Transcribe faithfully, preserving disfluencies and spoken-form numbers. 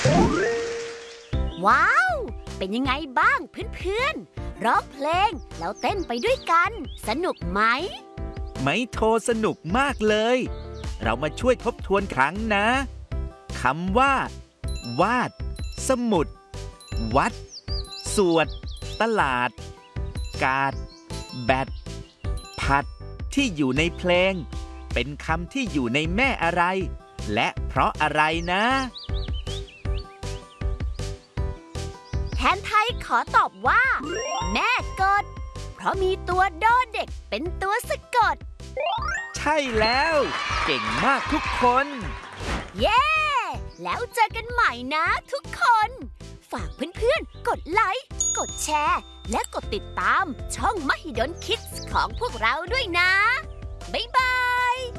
ว้าว เป็นยังไงบ้างเพื่อนๆร้องเพลงแล้วเต้นไปด้วยกัน สนุกไหมไมโทรสนุกมากเลย เรามาช่วยทบทวนครั้งนะคำว่า วาด สมุด วัด สวด ตลาด กาด แบต ผัด ที่อยู่ในเพลง เป็นคำที่อยู่ในแม่อะไร และเพราะอะไรนะแทนไทยขอตอบว่า แม่กด เพราะมีตัวดอเด็กเป็นตัวสะกดใช่แล้ว เก่งมากทุกคนเย้ แล้วเจอกันใหม่นะทุกคน ฝากเพื่อนๆ กดไลค์ กดแชร์ และกดติดตามช่อง Mahidol Kids ของพวกเราด้วยนะ บ๊ายบาย